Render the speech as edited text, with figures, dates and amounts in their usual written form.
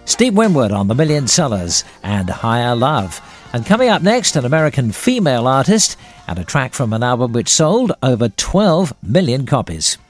Steve Winwood on The Million Sellers and Higher Love. And coming up next, an American female artist and a track from an album which sold over 12 million copies.